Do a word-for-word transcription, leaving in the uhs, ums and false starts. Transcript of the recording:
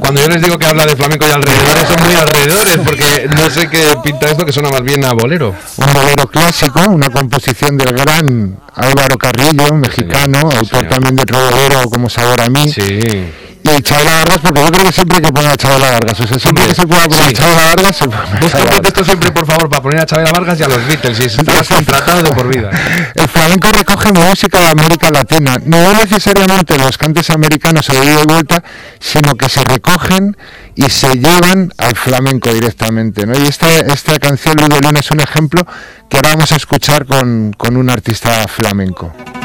cuando yo les digo que habla de flamenco y alrededores, son muy alrededores, porque no sé qué pinta esto, que suena más bien a bolero. Un bolero clásico, una composición del gran Álvaro Carrillo, mexicano, sí, autor sí, también de Rodolero como Sabor a mí. Sí. Y Chabela Vargas, porque yo creo que siempre hay que poner a Chabela Vargas, o sea, siempre que se pueda poner sí. a Chabela Vargas, se pone Busca un pretexto siempre, por favor, para poner a Chabela Vargas y a los Beatles, y estás contratado de por vida. El flamenco recoge música de América Latina, no necesariamente los cantes americanos o de ida y vuelta, sino que se recogen y se llevan al flamenco directamente, ¿no? Y esta, esta canción, Luis de Luna, es un ejemplo que ahora vamos a escuchar con, con un artista flamenco.